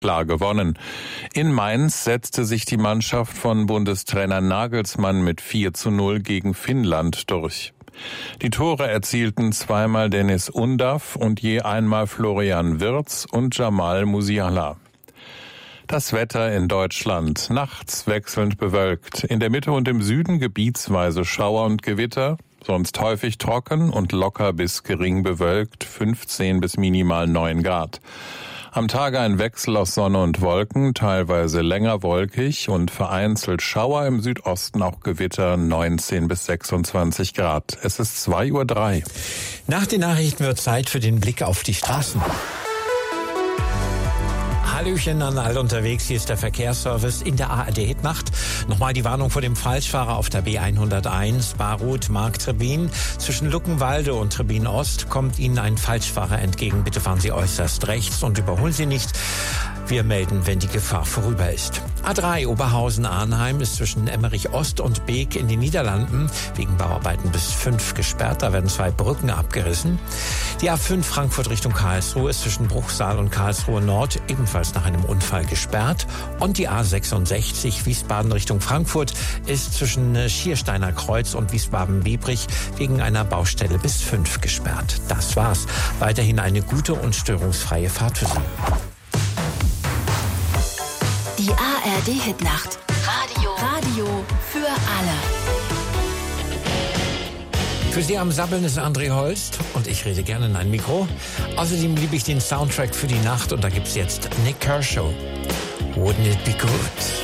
klar gewonnen. In Mainz setzte sich die Mannschaft von Bundestrainer Nagelsmann mit 4:0 gegen Finnland durch. Die Tore erzielten zweimal Dennis Undav und je einmal Florian Wirtz und Jamal Musiala. Das Wetter in Deutschland: nachts wechselnd bewölkt, in der Mitte und im Süden gebietsweise Schauer und Gewitter, sonst häufig trocken und locker bis gering bewölkt, 15 bis minimal 9 Grad. Am Tage ein Wechsel aus Sonne und Wolken, teilweise länger wolkig und vereinzelt Schauer, im Südosten auch Gewitter, 19 bis 26 Grad. Es ist 2:03 Uhr. Nach den Nachrichten wird Zeit für den Blick auf die Straßen. Hallöchen an alle unterwegs, hier ist der Verkehrsservice in der ARD-Hitnacht. Nochmal die Warnung vor dem Falschfahrer auf der B101, Barut, Marktrebin. Zwischen Luckenwalde und Trebin Ost kommt Ihnen ein Falschfahrer entgegen. Bitte fahren Sie äußerst rechts und überholen Sie nicht. Wir melden, wenn die Gefahr vorüber ist. A3 Oberhausen-Arnheim ist zwischen Emmerich Ost und Beek in den Niederlanden wegen Bauarbeiten bis 5 gesperrt. Da werden 2 Brücken abgerissen. Die A5 Frankfurt Richtung Karlsruhe ist zwischen Bruchsal und Karlsruhe Nord ebenfalls nach einem Unfall gesperrt. Und die A66 Wiesbaden Richtung Frankfurt ist zwischen Schiersteiner Kreuz und Wiesbaden-Biebrich wegen einer Baustelle bis 5 gesperrt. Das war's. Weiterhin eine gute und störungsfreie Fahrt für Sie. Die ARD-Hitnacht. Radio für alle. Für Sie am Sabbeln ist André Holst und ich rede gerne in ein Mikro. Außerdem liebe ich den Soundtrack für die Nacht und da gibt's jetzt Nick Kershaw. Wouldn't it be good?